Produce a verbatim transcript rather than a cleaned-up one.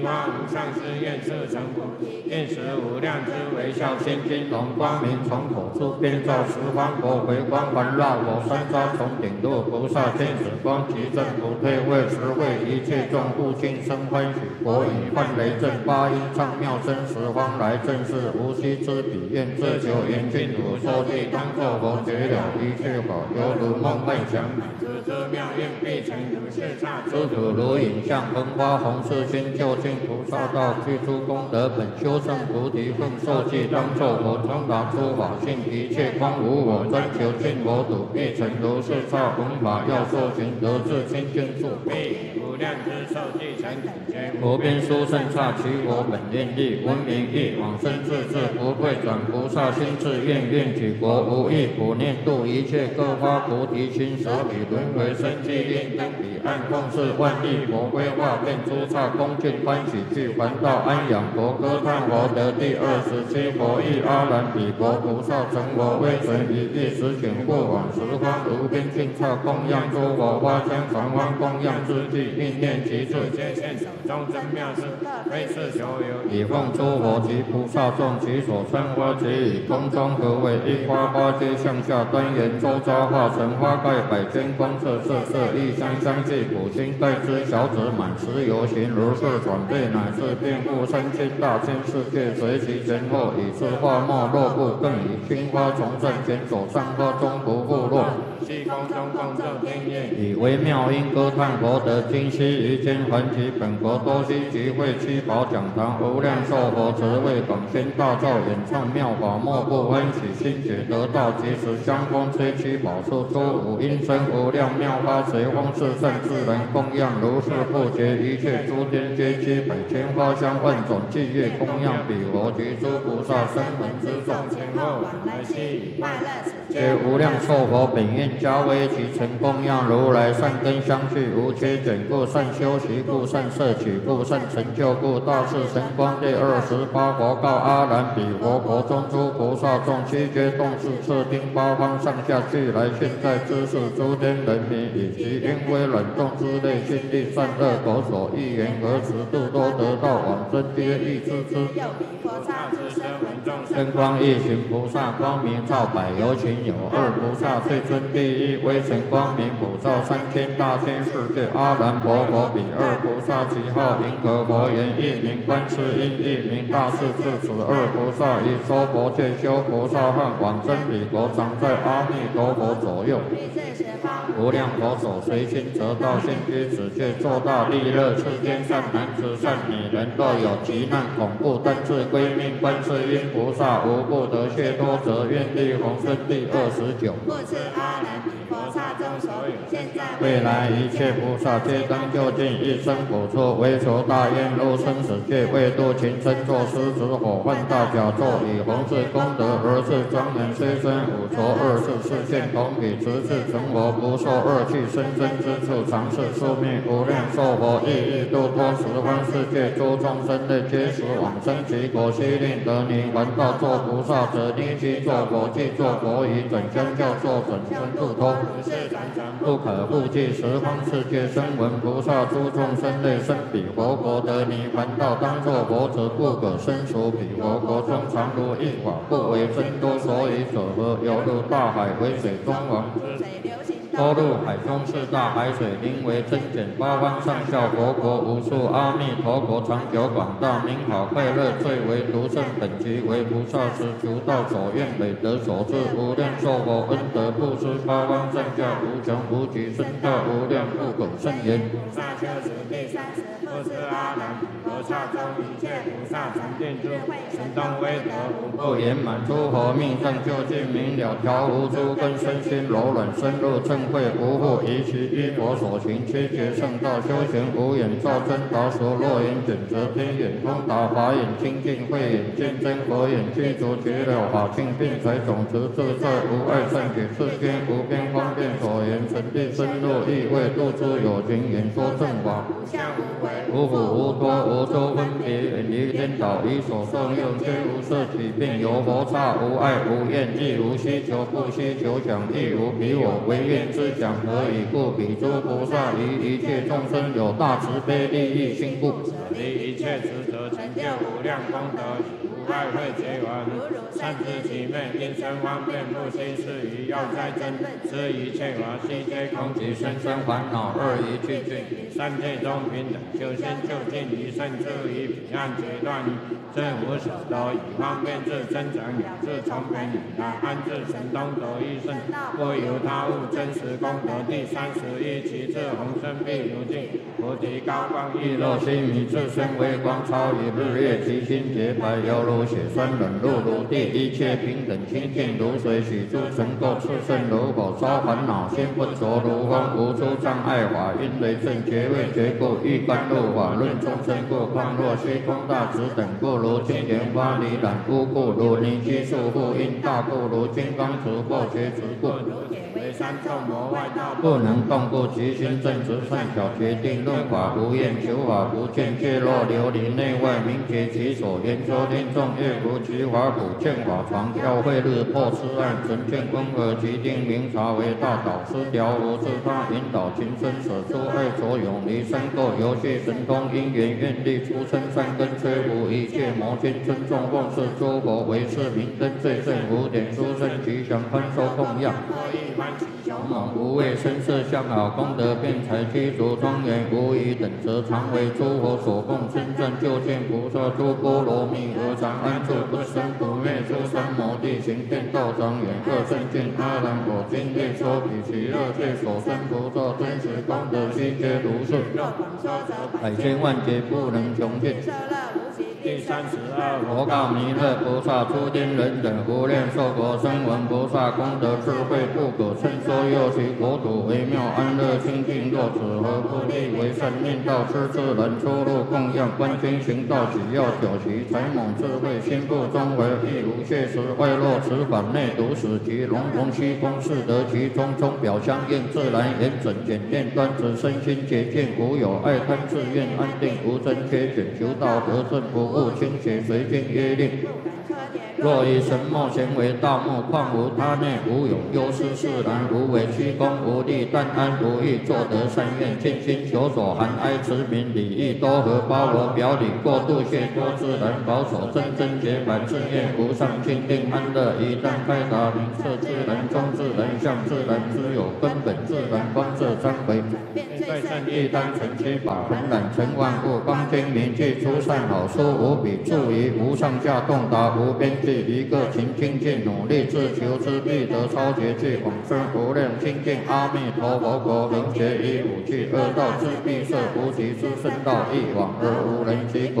花无上誓愿色成佛，愿使无量之微笑千金龙光明从口出，遍照十方国回光环绕我三沙从顶度菩萨天使光齐正不退为实惠一切众护尽生欢喜，国语幻雷震八音唱妙声十方来正是无息之彼愿自求严净土受地当作佛觉了一切法犹如梦幻想乃知之妙愿必成如是刹诸土如影像风花红世心究竟菩萨道具诸功德本修正菩提奉受记当作佛通达诸法性一切光无我专求尽我土必成如是刹弘法要受行得至清净处必无量之受记成等觉无边殊胜刹其我本愿力闻名义往生自治不退转菩萨心智愿愿举国无异普念度一切各发菩提心舍彼轮回生机令灯彼岸奉事万亿佛规划变诸刹恭敬欢喜具还道安养佛歌叹佛得第二十七佛意阿难彼国菩萨成佛威神一意十选过往十方无边尽刹供养诸佛花香传花供养之际应念其处皆现手中真妙事非是求有以奉诸佛及菩萨众其所参花皆以空中合为一花花皆向下端严周遭化成花盖百千光色色色异香香气普心盖之小子满十游行如是转变乃至遍覆三千大千世界随其前后以是花没落不更以青花重振前手上花中不复落虚空中共振天乐以微妙音歌叹佛得今悉于间还其本国多悉集会七宝讲堂无量寿佛慈为广宣大造演唱妙法莫不欢喜心觉得道即时香风吹七宝出诸五音声无量妙花随风四散自然供养如是不绝一切诸天皆七百千花香万种伎乐供养彼佛及诸菩萨声闻之众前后往来悉以快乐皆无量寿佛本愿加威其成供养如来善根相续无缺卷故善修习故善摄取故善成就故大士神光第二十八佛告阿难彼佛国中诸菩萨众悉皆动视彻听八方上下俱来现在知识诸天人民以及因为冷冻之类心地善恶口所欲言何时度多得到往生皆欲知之真光一行菩萨光明照百有情有二菩萨最尊第一威神光明普照三千大千世界阿难佛佛彼二菩萨其号银河佛言一名观世音一名大势至此二菩萨以说佛戒修菩萨汉往生彼国常在阿弥陀佛左右无量佛手随心得道现居此界作大利乐世间善男子善女人若有急难恐怖但自归命观世音菩萨无不得解脱者愿力宏生第二十九故此阿难彼菩萨众所有现在未来一切菩萨皆当就近一生补处为求大愿入生死界为度情身作狮子火犯大甲座以弘誓功德而是庄严虽身五浊二世世现同彼直至成佛不受恶趣生生之处常是宿命无量寿佛亦欲度脱十方世界诸众生类皆时往生其国悉令得泥还道作菩萨者立即作佛即作佛以准相教作准生度脱不可复计十方世界声闻菩萨诸众生类生彼佛国得泥还道当作佛者不可生属彼佛国中常如一法不为真多所以者何犹如大海为水中王多入海中四大海水名为增减八方上下佛国无数阿弥陀国长久广大名好快乐最为独胜本集为菩萨时求道所愿美德所致无量寿佛恩德布施八方上下无穷无极深大无量不可胜言菩萨修持第三十不知阿难菩萨中一切菩萨成定智慧神通威德无不圆满诸佛命正究竟明了调无诸根身心柔软深入正慧无复疑其依佛所行七劫圣道修行无眼照真达所若眼准则天眼通达法眼清净慧眼见真佛眼具足绝了法性并财种子自在无碍善解世间无边方便所言神地深入意味度诸有情演说正法无苦无多无周分别远离颠倒以所受用皆无摄取并有佛刹无爱无厌亦无希求不希求想亦无彼我唯愿之想何以故彼诸菩萨于一切众生有大慈悲利益心故。 一切职责，成就无量功德，无碍会结完。善知其昧，因生方便，不心是疑，要在真，知一切法悉皆空，即生生烦恼二疑去尽，三界中平等，修心就近一生至于彼岸决断。正无所得，以方便智增长，养智从别以来，安置神通得一胜，不由他物，真实功德。第三十一，其智宏深譬如镜，菩提高光亦若须弥，自身微光超于日月，其心洁白犹如血酸，冷露如地，一切平等清净如水，许诸尘垢炽盛如火，烧烦恼心不着如风，无诸障碍法，因雷震觉位觉故，欲甘露法论众生故，况若虚空大智等故。如金莲花离染污故，如泥积束缚因大故，如金刚持破觉执故，为三众魔外道不能动故，其心正直善巧决定论法无厌，求法不见，界若琉璃内外明觉其所言说天众乐如其法普见法传教会日破痴暗神见温和其定明察为大导师调无自他引导情深舍诸爱所永离身垢游戏神通因缘愿力出生三根摧伏一切魔君尊重奉事诸佛为是明灯最胜无点殊胜吉祥宽收供养勇猛无畏身色相好功德辩才具足庄严无疑等则常为诸佛所供称赞救见菩萨诸波罗蜜何常安住不生不灭诸三摩地行天道长远各圣见阿难我今列说比其乐界所生菩萨真实功德悉皆如是百千万劫不能穷尽。第三十二，佛告弥勒菩萨：诸天人等无量寿佛声闻菩萨功德智慧不可称说，又其国土微妙安乐清净，若此何不立为善念道，施自然出入供养观经行道，只要久其才猛智慧心不中为亦无谢时，外落此法内独使其龙龙虚空是得其中中表相应自然严整简练端直身心洁净，无有爱贪自愿安定无真缺卷求道得正不物清洁随经约令。若以神墨咸为道目，况无他内无有忧思释然，无为虚空无力，但安无欲，作得善愿，尽心求所含哀慈悯礼义多和包罗表里，过度谢多自然保守真真洁白自愿无上清定安乐，一旦开达明彻自然中自然相自然之有根本自然光色彰为在善意单纯其法恒染成万物，光精明具出善好书无比注于无上下洞达无边际，一个勤精进努力自求之必得超绝句往生无量清净阿弥陀佛国能觉以五趣恶道之必摄无极之圣道一往而无人及